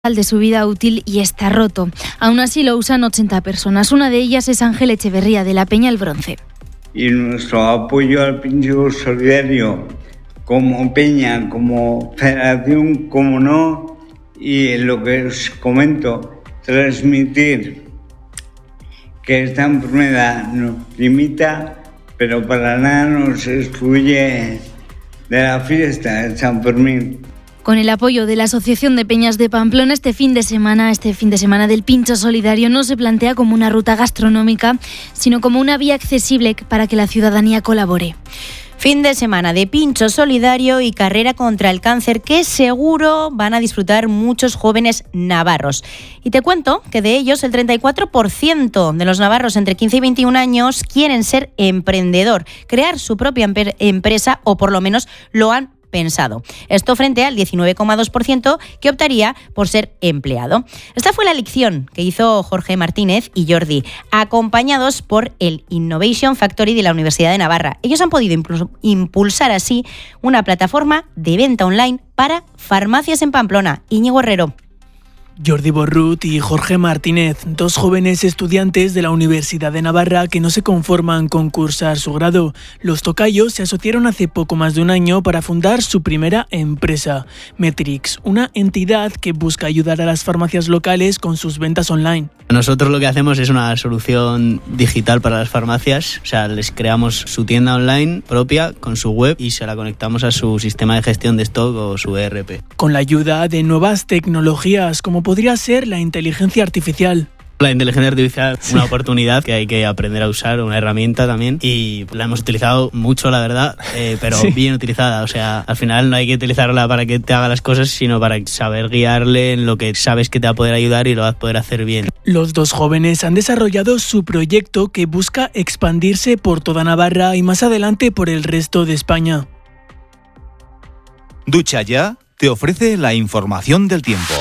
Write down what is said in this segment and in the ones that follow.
de su vida útil y está roto. Aún así lo usan 80 personas. Una de ellas es Ángel Echeverría, de la Peña El Bronce. Y nuestro apoyo al pincho solidario, como Peña, como federación, como no, y lo que os comento, transmitir que esta enfermedad nos limita, pero para nada nos excluye de la fiesta de San Fermín. Con el apoyo de la Asociación de Peñas de Pamplona, este fin de semana del Pincho Solidario no se plantea como una ruta gastronómica, sino como una vía accesible para que la ciudadanía colabore. Fin de semana de Pincho Solidario y carrera contra el cáncer que seguro van a disfrutar muchos jóvenes navarros. Y te cuento que de ellos el 34% de los navarros entre 15 y 21 años quieren ser emprendedor, crear su propia empresa o por lo menos lo han pensado. Esto frente al 19,2% que optaría por ser empleado. Esta fue la elección que hizo Jorge Martínez y Jordi, acompañados por el Innovation Factory de la Universidad de Navarra. Ellos han podido impulsar así una plataforma de venta online para farmacias en Pamplona. Íñigo Herrero. Jordi Borrut y Jorge Martínez, dos jóvenes estudiantes de la Universidad de Navarra que no se conforman con cursar su grado. Los tocayos se asociaron hace poco más de un año para fundar su primera empresa, Metrix, una entidad que busca ayudar a las farmacias locales con sus ventas online. Nosotros lo que hacemos es una solución digital para las farmacias, o sea, les creamos su tienda online propia con su web y se la conectamos a su sistema de gestión de stock o su ERP. Con la ayuda de nuevas tecnologías como podría ser la inteligencia artificial. La inteligencia artificial es una oportunidad que hay que aprender a usar, una herramienta también, y la hemos utilizado mucho, la verdad, pero bien utilizada. O sea, al final no hay que utilizarla para que te haga las cosas, sino para saber guiarle en lo que sabes que te va a poder ayudar y lo vas a poder hacer bien. Los dos jóvenes han desarrollado su proyecto que busca expandirse por toda Navarra y más adelante por el resto de España. Ducha Ya te ofrece la información del tiempo.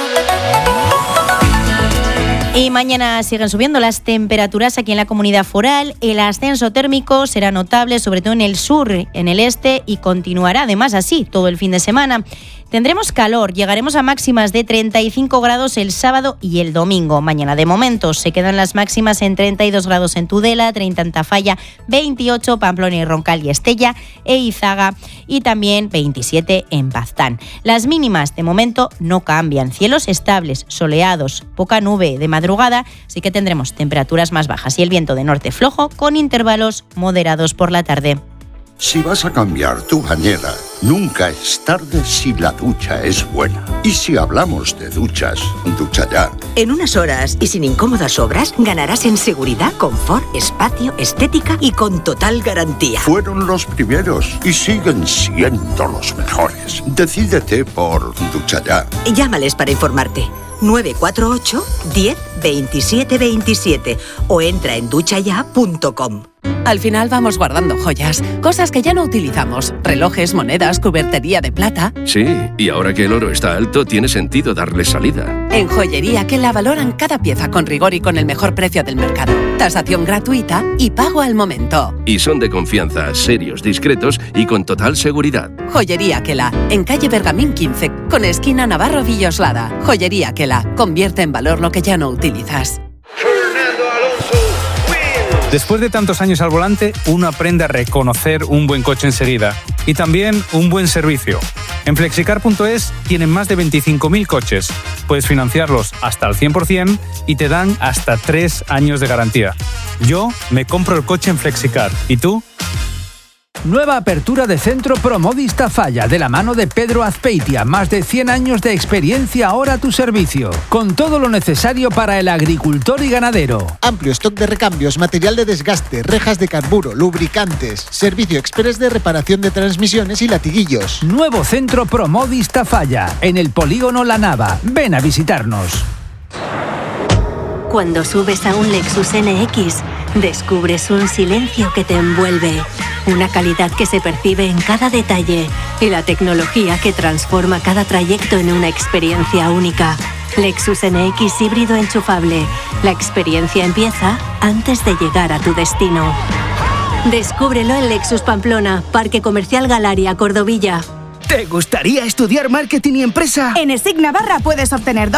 Y mañana siguen subiendo las temperaturas aquí en la Comunidad Foral. El ascenso térmico será notable, sobre todo en el sur, en el este, y continuará además así todo el fin de semana. Tendremos calor, llegaremos a máximas de 35 grados el sábado y el domingo. Mañana de momento se quedan las máximas en 32 grados en Tudela, 30 en Tafalla, 28 Pamplona y Roncal y Estella e Izaga y también 27 en Baztán. Las mínimas de momento no cambian, cielos estables, soleados, poca nube de madrugada, así que tendremos temperaturas más bajas y el viento de norte flojo con intervalos moderados por la tarde. Si vas a cambiar tu bañera, nunca es tarde si la ducha es buena. Y si hablamos de duchas, Ducha Ya. En unas horas y sin incómodas obras, ganarás en seguridad, confort, espacio, estética y con total garantía. Fueron los primeros y siguen siendo los mejores. Decídete por Ducha Ya. Llámales para informarte. 948 10 27 27 o entra en duchaya.com. Al final vamos guardando joyas, cosas que ya no utilizamos, relojes, monedas, cubertería de plata. Sí, y ahora que el oro está alto, tiene sentido darle salida. En Joyería que la valoran cada pieza con rigor y con el mejor precio del mercado. Tasación gratuita y pago al momento. Y son de confianza, serios, discretos y con total seguridad. Joyería Quela, en calle Bergamín 15, con esquina Navarro Villoslada. Joyería Quela, convierte en valor lo que ya no utilizas. Después de tantos años al volante, uno aprende a reconocer un buen coche enseguida y también un buen servicio. En Flexicar.es tienen más de 25.000 coches. Puedes financiarlos hasta el 100% y te dan hasta 3 años de garantía. Yo me compro el coche en Flexicar. ¿Y tú? Nueva apertura de Centro Promodis Tafalla, de la mano de Pedro Azpeitia. Más de 100 años de experiencia ahora a tu servicio. Con todo lo necesario para el agricultor y ganadero. Amplio stock de recambios, material de desgaste, rejas de carburo, lubricantes. Servicio express de reparación de transmisiones y latiguillos. Nuevo Centro Promodis Tafalla, en el polígono La Nava. Ven a visitarnos. Cuando subes a un Lexus NX, descubres un silencio que te envuelve, una calidad que se percibe en cada detalle y la tecnología que transforma cada trayecto en una experiencia única. Lexus NX híbrido enchufable. La experiencia empieza antes de llegar a tu destino. Descúbrelo en Lexus Pamplona, Parque Comercial Galaria, Cordovilla. ¿Te gustaría estudiar marketing y empresa? En ESIC Navarra puedes obtener